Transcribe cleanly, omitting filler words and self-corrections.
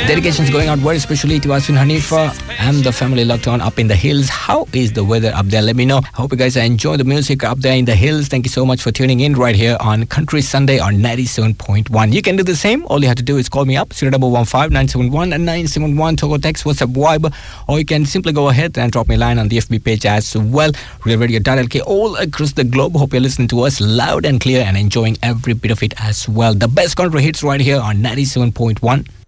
Dedications going out very especially to Aswin Hanifa and the family locked on up in the hills. How is the weather up there? Let me know. I hope you guys are enjoying the music up there in the hills. Thank you so much for tuning in right here on Country Sunday on 97.1. You can do the same. All you have to do is call me up 0115 971 and 971. Talk or text, WhatsApp, Viber, or you can simply go ahead and drop me a line on the FB page as well. Real Radio.lk all across the globe. Hope you're listening to us loud and clear and enjoying every bit of it as well. The best country hits right here on 97.1.